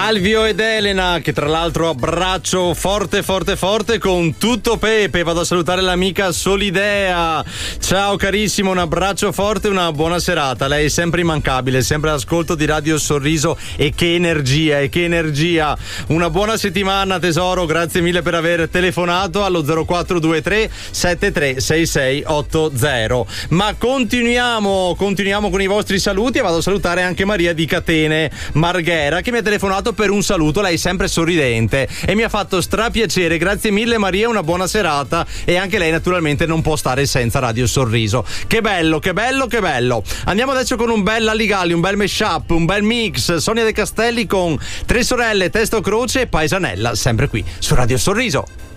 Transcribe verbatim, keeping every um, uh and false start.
Alvio ed Elena, che tra l'altro abbraccio forte forte forte con tutto Pepe. Vado a salutare l'amica Solidea. Ciao carissimo, un abbraccio forte, una buona serata. Lei è sempre immancabile, sempre all'ascolto di Radio Sorriso, e che energia, e che energia. Una buona settimana tesoro, grazie mille per aver telefonato allo zero quattro due tre sette tre sei sei otto zero. Ma continuiamo, continuiamo con i vostri saluti, e vado a salutare anche Maria di Catene Marghera, che mi ha telefonato per un saluto. Lei sempre sorridente e mi ha fatto strapiacere. Grazie mille Maria, una buona serata. E anche lei naturalmente non può stare senza Radio Sorriso. Che bello, che bello, che bello. Andiamo adesso con un bel Alligali, un bel mashup, un bel mix. Sonia De Castelli con Tre Sorelle, Testo Croce e Paesanella, sempre qui su Radio Sorriso.